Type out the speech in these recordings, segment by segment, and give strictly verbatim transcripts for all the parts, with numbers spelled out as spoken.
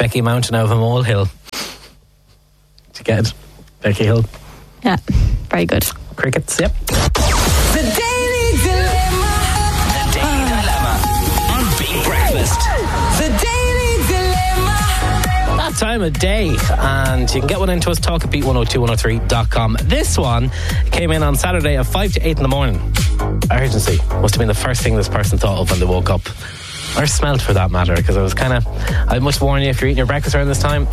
Becky Mountain out of a molehill. Did you get it? Becky Hill. Yeah, very good. Crickets, yep. The Daily Dilemma. The Daily Dilemma on Big Breakfast. The Daily Dilemma. That time of day, and you can get one into us, talk at beat one oh two one oh three dot com. This one came in on Saturday at five to eight in the morning. Urgency must have been the first thing this person thought of when they woke up. Or smelled, for that matter, because I was kind of, I must warn you, if you're eating your breakfast around this time,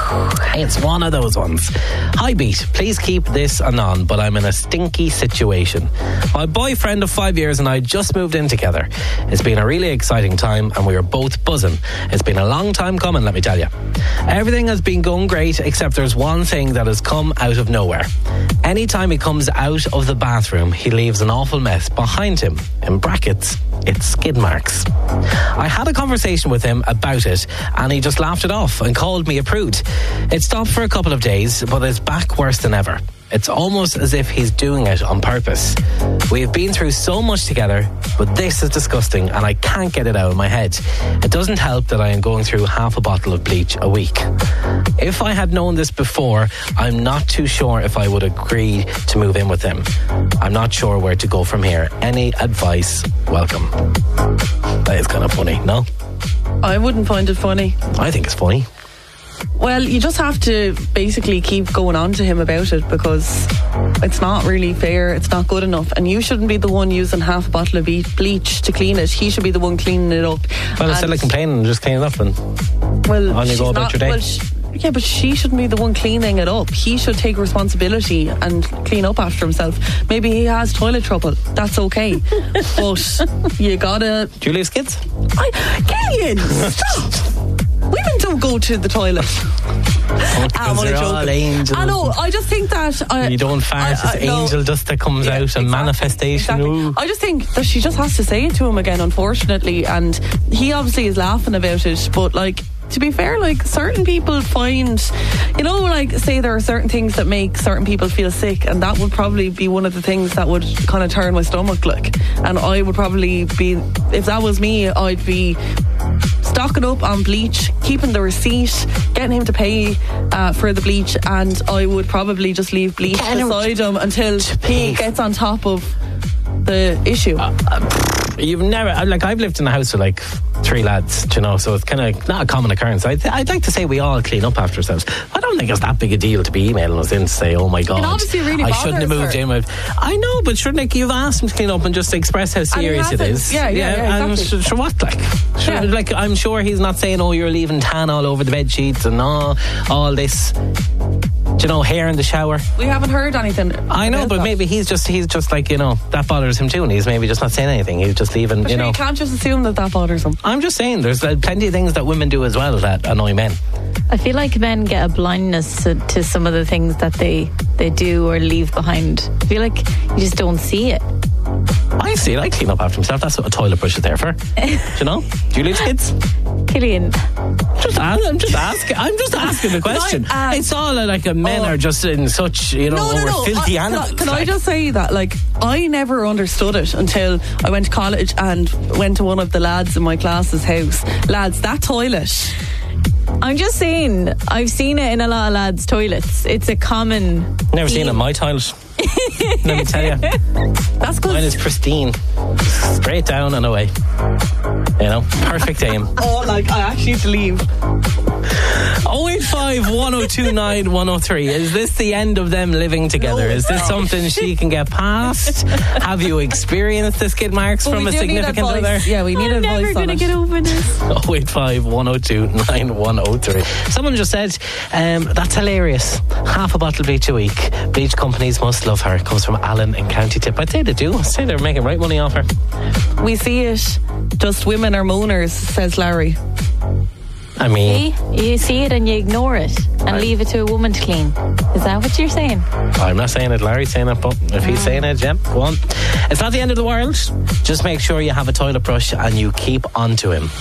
it's one of those ones. Hi Beat, please keep this anon, but I'm in a stinky situation. My boyfriend of five years and I just moved in together. It's been a really exciting time and we are both buzzing. It's been a long time coming, let me tell you. Everything has been going great, except there's one thing that has come out of nowhere. Anytime he comes out of the bathroom, he leaves an awful mess behind him. In brackets, it's skid marks. I had a conversation with him about it and he just laughed it off and called me a prude. It stopped for a couple of days, but it's back worse than ever. It's almost as if he's doing it on purpose. We've been through so much together, but this is disgusting and I can't get it out of my head. It doesn't help that I am going through half a bottle of bleach a week. If I had known this before, I'm not too sure if I would agree to move in with him. I'm not sure where to go from here. Any advice? Welcome. That is kind of funny, no? I wouldn't find it funny. I think it's funny. Well, you just have to basically keep going on to him about it, because it's not really fair, it's not good enough, and you shouldn't be the one using half a bottle of bleach to clean it. He should be the one cleaning it up. Well, instead of complaining, just clean it up and well, on you go about not, your day. Well, she, yeah, but she shouldn't be the one cleaning it up. He should take responsibility and clean up after himself. Maybe he has toilet trouble. That's okay. But you gotta... Do you leave skids? I, Gillian, stop! Women don't go to the toilet. Oh, I'm only they're all joking. angels. I know, I just think that... I, you don't fart, I, I, it's no. angel dust that comes Yeah, out and exactly, manifestation. Exactly. I just think that she just has to say it to him again, unfortunately, and he obviously is laughing about it, but like, to be fair, like, certain people find, you know, like, say there are certain things that make certain people feel sick, and that would probably be one of the things that would kind of turn my stomach, like, and I would probably be, if that was me, I'd be stocking up on bleach, keeping the receipt, getting him to pay uh, for the bleach, and I would probably just leave bleach beside him until he gets on top of the issue. Uh, uh, you've never, like, I've lived in a house with like three lads, you know, so it's kind of not a common occurrence. I'd, I'd like to say we all clean up after ourselves. I don't think it's that big a deal to be emailing us in to say, oh my God, obviously really I shouldn't have moved her. in with. I know, but shouldn't like, you've asked him to clean up and just express how serious it hasn't. is. Yeah, yeah, yeah, and exactly. sure, what, like, sure, Yeah. like, I'm sure he's not saying, oh, you're leaving tan all over the bed sheets and all, all this, you know, hair in the shower. We haven't heard anything. I know, about but that. maybe he's just he's just like, you know, that bothers him too, and he's maybe just not saying anything. He's just leaving, But you sure, know. you can't just assume that that bothers him. I'm just saying, there's uh, plenty of things that women do as well that annoy men. I feel like men get a blindness to, to some of the things that they, they do or leave behind. I feel like you just don't see it. I see it. I clean up after myself. That's what a toilet brush is there for. Do you know? Do you leave kids? Killian. Just ask, I'm just asking. I'm just asking the question. I, uh, it's all like a men oh. are just in such, you know, No, no, we're no. filthy I, animals. Can, I, can I like. just say that, like, I never understood it until I went to college and went to one of the lads in my class's house. Lads, that toilet. I'm just saying, I've seen it in a lot of lads' toilets. It's a common... Never seen it in my toilet. Let me tell you. That's good. Mine is pristine. Straight down and away. You know, perfect aim. Oh, like, I actually need to leave. oh eight five, one oh two nine, one oh three. Is this the end of them living together? No, Is this no. something she can get past? Have you experienced the skid marks But from we a do need significant advice. other? Yeah, we need I'm advice never on going to it. get over this. oh eight five, one oh two nine, one oh three. Someone just said, um, that's hilarious. Half a bottle of bleach a week. Bleach companies must love her. Comes from Alan in County Tip. I'd say they do. I'd say they're making right money off her. We see it. Just women are moaners, says Larry. I mean, See? You see it and you ignore it and I- leave it to a woman to clean. Is that what you're saying? I'm not saying it, Larry's saying it, but if he's saying it, yeah, go on. It's not the end of the world. Just make sure you have a toilet brush and you keep on to him.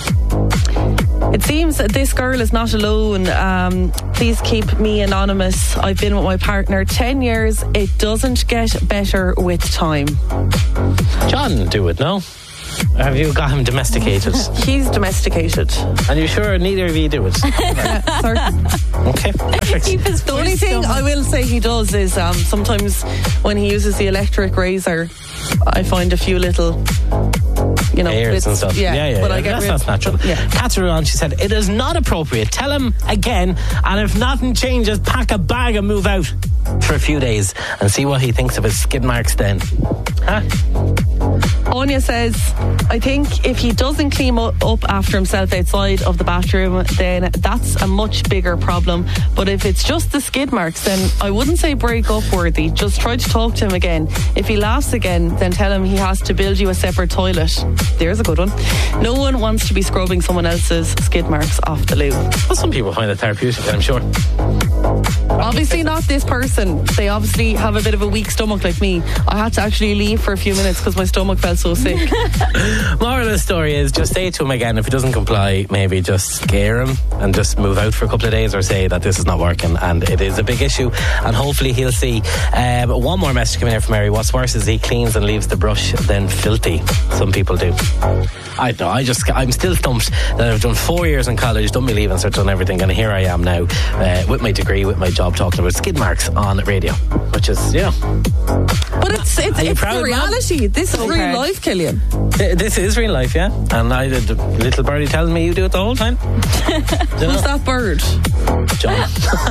It seems that this girl is not alone. Um, please keep me anonymous. I've been with my partner ten years. It doesn't get better with time. John, do it, no? Have you got him domesticated? He's domesticated. Are you sure neither of you do it? Yeah, certain. Okay, perfect. Keep his The only thing I will say he does is um, sometimes when he uses the electric razor, I find a few little, you know, Hairs bits, and stuff. Yeah, yeah, yeah. but yeah. I get That's, rid- that's natural. Yeah. Catherine on, she said, it is not appropriate. Tell him again, and if nothing changes, pack a bag and move out for a few days and see what he thinks of his skid marks then. Huh? Anya says, I think if he doesn't clean u- up after himself outside of the bathroom, then that's a much bigger problem. But if it's just the skid marks, then I wouldn't say break up worthy. Just try to talk to him again. If he laughs again, then tell him he has to build you a separate toilet. There's a good one. No one wants to be scrubbing someone else's skid marks off the loo. Well, some people find it therapeutic, I'm sure. Obviously not this person. They obviously have a bit of a weak stomach like me. I had to actually leave for a few minutes because my stomach felt so sick. Moral of the story is just say it to him again. If he doesn't comply, maybe just scare him and just move out for a couple of days, or say that this is not working and it is a big issue, and hopefully he'll see. Um, one more message coming here from Mary. What's worse is he cleans and leaves the brush then filthy. Some people do. I don't know. I just, I'm still stumped that I've done four years in college, done my leaving cert, done everything, and here I am now uh, with my degree, with my job, talking about skid marks on radio, which is, yeah. But it's it's, Are you it's proud, the Mum? reality. This is Okay. real life, Killian. Th- This is real life, yeah. And I did little birdie telling me you do it the whole time. Do you know? Who's that bird? John.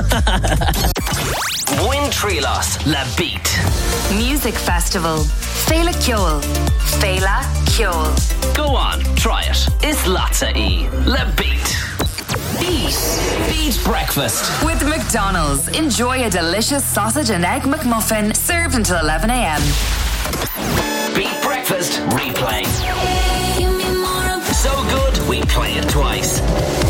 Win Trilos, La Beat. Music Festival. Fela Kjol. Fela Kjol. Go on, try it. It's lots of E. La Beat. Beat. Beat breakfast. With McDonald's, enjoy a delicious sausage and egg McMuffin served until eleven a.m. Beat breakfast replay. So good, we play it twice.